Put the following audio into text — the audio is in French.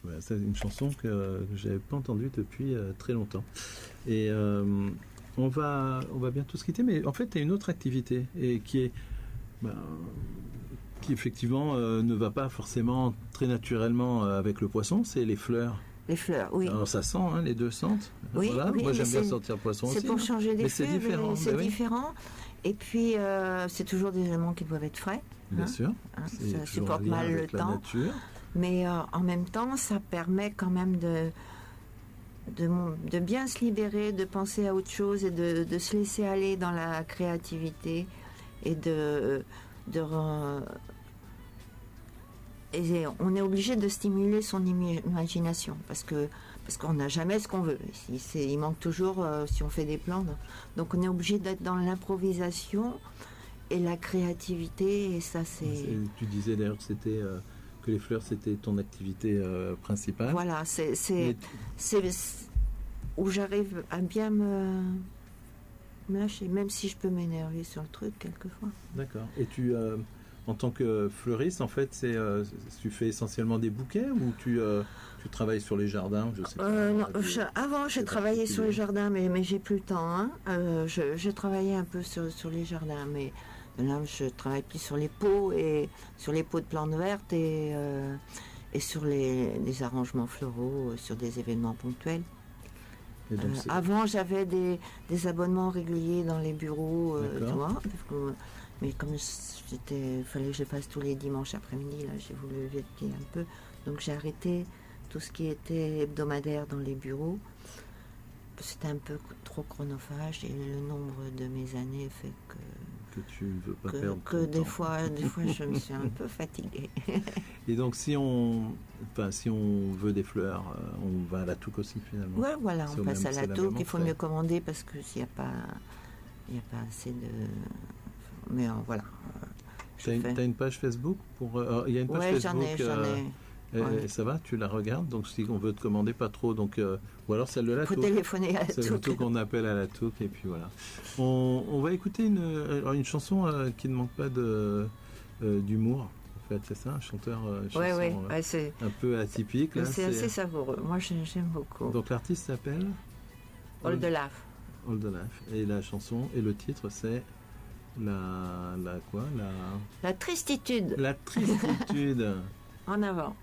Ouais, c'est une chanson que j'avais pas entendue depuis très longtemps. Et on va bientôt se quitter, mais en fait, tu as une autre activité et qui effectivement ne va pas forcément très naturellement avec le poisson, c'est les fleurs. Les fleurs, oui. Alors ça sent, hein, les deux sentent. Oui, voilà. oui, moi j'aime bien sortir poisson aussi. C'est pour changer des fleurs, mais c'est différent. Et puis c'est toujours des éléments qui doivent être frais. Bien sûr. Ça supporte mal le temps. Mais en même temps, ça permet quand même de bien se libérer, de penser à autre chose et de se laisser aller dans la créativité et et on est obligé de stimuler son imagination parce qu'on n'a jamais ce qu'on veut. Il manque toujours si on fait des plans. Donc on est obligé d'être dans l'improvisation et la créativité. Et ça, Tu disais d'ailleurs que les fleurs, c'était ton activité principale. Voilà, c'est où j'arrive à bien me lâcher, même si je peux m'énerver sur le truc quelquefois. D'accord. Et tu... en tant que fleuriste, en fait, tu fais essentiellement des bouquets ou tu travailles sur les jardins, je sais pas. Non, avant, j'ai travaillé sur les jardins, mais j'ai plus le temps. Hein. J'ai travaillé un peu sur les jardins, mais là, je travaille plus sur les pots et sur les pots de plantes vertes et sur les arrangements floraux, sur des événements ponctuels. Avant, j'avais des abonnements réguliers dans les bureaux, tu vois, mais comme fallait que je fasse tous les dimanches après-midi, là, j'ai voulu lever le pied un peu, donc j'ai arrêté tout ce qui était hebdomadaire dans les bureaux. C'était un peu trop chronophage et le nombre de mes années fait que tu ne veux pas perdre que des fois je me suis un peu fatiguée. Et donc si on veut des fleurs, on va à la Touque aussi finalement. Ouais, voilà, on passe à la Touque. Il faut mieux commander parce que s'il n'y a pas assez de, mais voilà. T'as une page Facebook il y a une page Facebook. J'en ai. Et ça va, tu la regardes, donc si on veut te commander pas trop, donc ou alors celle de la Touque. Faut téléphoner à la Touque. C'est la Touque qu'on appelle à la Touque et puis voilà. On va écouter une chanson qui ne manque pas d'humour. En fait, c'est ça, un chanteur c'est un peu atypique. Là, c'est assez savoureux. Moi, j'aime beaucoup. Donc l'artiste s'appelle All the Laugh. All the Laugh. Et la chanson et le titre c'est la tristitude. La tristitude. En avant.